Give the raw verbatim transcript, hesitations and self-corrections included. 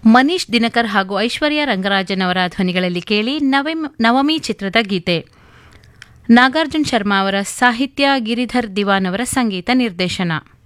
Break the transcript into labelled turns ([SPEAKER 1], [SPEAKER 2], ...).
[SPEAKER 1] ಮನೀಶ್ ದಿನಕರ್ ಹಾಗೂ ಐಶ್ವರ್ಯ ರಂಗರಾಜನ್ ಅವರ ಧ್ವನಿಗಳಲ್ಲಿ ಕೇಳಿ ನವಮಿ ನವಮಿ ಚಿತ್ರದ ಗೀತೆ. ನಾಗಾರ್ಜುನ್ ಶರ್ಮಾ ಅವರ ಸಾಹಿತ್ಯ, ಗಿರಿಧರ್ ದಿವಾನ್ ಅವರ ಸಂಗೀತ ನಿರ್ದೇಶನ.